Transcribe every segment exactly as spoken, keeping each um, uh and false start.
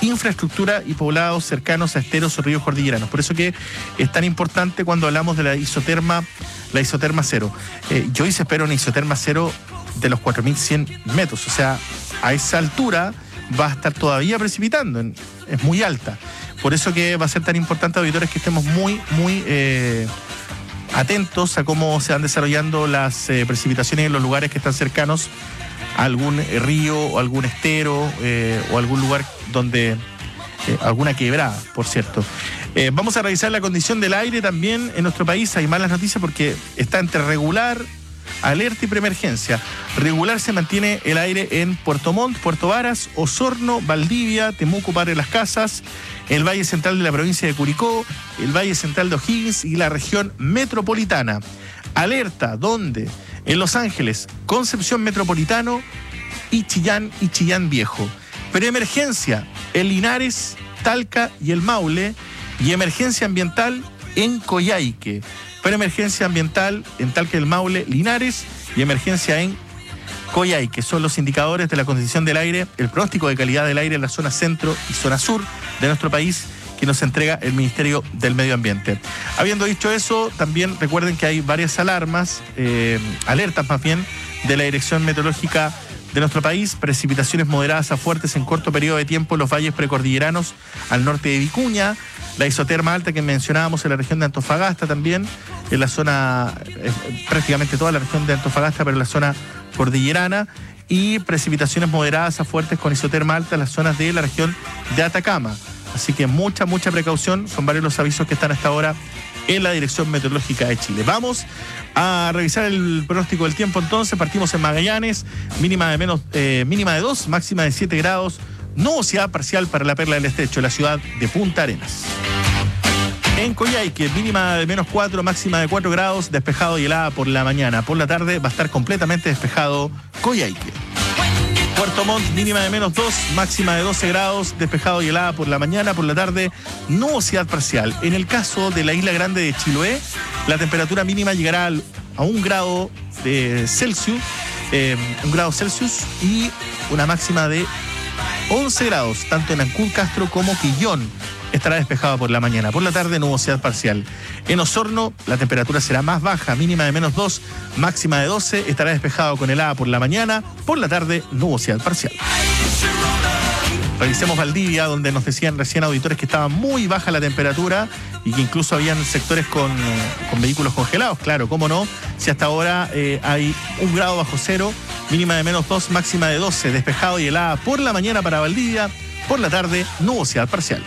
infraestructura y poblados cercanos a esteros o ríos cordilleranos. Por eso que es tan importante cuando hablamos de la isoterma, la isoterma cero. Eh, yo hoy se espero una isoterma cero de los cuatro mil cien metros, o sea, a esa altura va a estar todavía precipitando, es muy alta. Por eso que va a ser tan importante, auditores, que estemos muy, muy eh, atentos a cómo se van desarrollando las eh, precipitaciones en los lugares que están cercanos a algún eh, río o algún estero eh, o algún lugar donde, eh, alguna quebrada, por cierto. Eh, vamos a revisar la condición del aire también en nuestro país. Hay malas noticias porque está entre regular, alerta y preemergencia. Regular se mantiene el aire en Puerto Montt, Puerto Varas, Osorno, Valdivia, Temuco, Padre Las Casas, el Valle Central de la provincia de Curicó, el Valle Central de O'Higgins y la región metropolitana. Alerta, ¿dónde? En Los Ángeles, Concepción Metropolitano y Chillán y Chillán Viejo. Preemergencia en Linares, Talca y el Maule. Y emergencia ambiental en Coyhaique. Preemergencia ambiental en Talca y el Maule, Linares, y emergencia en Coyhaique. Son los indicadores de la condición del aire, el pronóstico de calidad del aire en la zona centro y zona sur de nuestro país que nos entrega el Ministerio del Medio Ambiente. Habiendo dicho eso, también recuerden que hay varias alarmas, eh, alertas más bien, de la Dirección Meteorológica de nuestro país. Precipitaciones moderadas a fuertes en corto periodo de tiempo en los valles precordilleranos al norte de Vicuña. La isoterma alta que mencionábamos en la región de Antofagasta también, en la zona, eh, prácticamente toda la región de Antofagasta, pero en la zona cordillerana. Y precipitaciones moderadas a fuertes con isoterma alta en las zonas de la región de Atacama. Así que mucha, mucha precaución. Son varios los avisos que están hasta ahora en la Dirección Meteorológica de Chile. Vamos a revisar el pronóstico del tiempo entonces. Partimos en Magallanes, mínima de menos, eh, mínima de dos, máxima de siete grados. Nubosidad parcial para la Perla del Estrecho, la ciudad de Punta Arenas. En Coyhaique, mínima de menos cuatro, máxima de cuatro grados, despejado y helada por la mañana. Por la tarde va a estar completamente despejado Coyhaique. Puerto Montt, mínima de menos dos, máxima de doce grados, despejado y helada por la mañana. Por la tarde, nubosidad parcial. En el caso de la isla grande de Chiloé, la temperatura mínima llegará a un grado de Celsius, eh, un grado Celsius y una máxima de once grados, tanto en Ancud, Castro como Quillón. Estará despejado por la mañana. Por la tarde, nubosidad parcial. En Osorno, la temperatura será más baja, mínima de menos dos, máxima de doce. Estará despejado con helada por la mañana. Por la tarde, nubosidad parcial. Revisemos Valdivia, donde nos decían recién auditores que estaba muy baja la temperatura y que incluso habían sectores con, con vehículos congelados. Claro, cómo no, si hasta ahora eh, hay un grado bajo cero, mínima de menos dos, máxima de doce, despejado y helada por la mañana para Valdivia. Por la tarde, nubosidad parcial.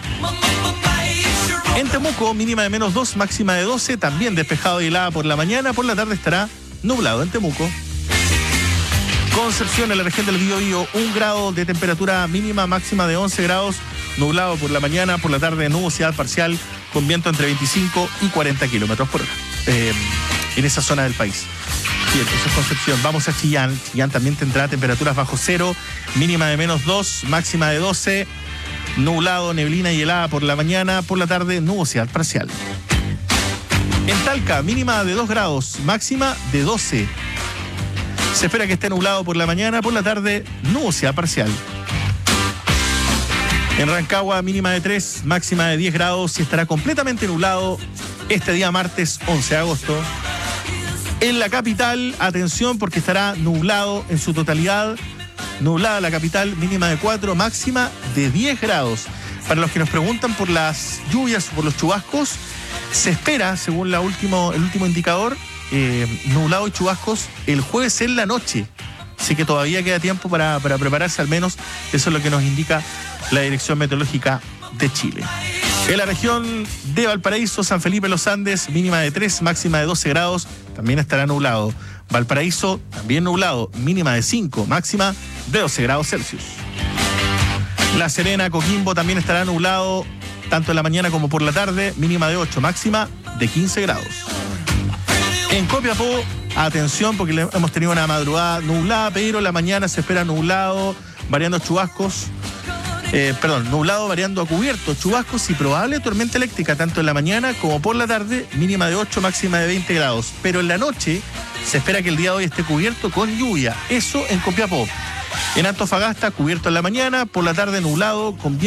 En Temuco, mínima de menos dos, máxima de doce, también despejado y helada por la mañana. Por la tarde estará nublado en Temuco. Concepción, en la región del Biobío, un grado de temperatura mínima, máxima de once grados, nublado por la mañana. Por la tarde, nubosidad parcial con viento entre veinticinco y cuarenta kilómetros por hora eh, en esa zona del país. Bien, eso es Concepción. Vamos a Chillán. Chillán también tendrá temperaturas bajo cero, mínima de menos dos, máxima de doce, nublado, neblina y helada por la mañana. Por la tarde, nubosidad parcial. En Talca, mínima de dos grados, máxima de doce. Se espera que esté nublado por la mañana. Por la tarde, nubosidad parcial. En Rancagua, mínima de tres, máxima de diez grados y estará completamente nublado este día martes once de agosto. En la capital, atención porque estará nublado en su totalidad. Nublada la capital, mínima de cuatro, máxima de diez grados. Para los que nos preguntan por las lluvias o por los chubascos, se espera, según la último, el último indicador, eh, nublado y chubascos el jueves en la noche. Así que todavía queda tiempo para, para prepararse, al menos eso es lo que nos indica la Dirección Meteorológica de Chile. En la región de Valparaíso, San Felipe Los Andes, mínima de tres, máxima de doce grados, también estará nublado. Valparaíso, también nublado, mínima de cinco, máxima de doce grados Celsius. La Serena, Coquimbo, también estará nublado, tanto en la mañana como por la tarde, mínima de ocho, máxima de quince grados. En Copiapó, atención porque hemos tenido una madrugada nublada, pero en la mañana se espera nublado, variando chubascos. Eh, perdón, nublado variando a cubierto, chubascos y probable tormenta eléctrica, tanto en la mañana como por la tarde, mínima de ocho, máxima de veinte grados. Pero en la noche se espera que el día de hoy esté cubierto con lluvia, eso en Copiapó. En Antofagasta, cubierto en la mañana, por la tarde nublado, con viento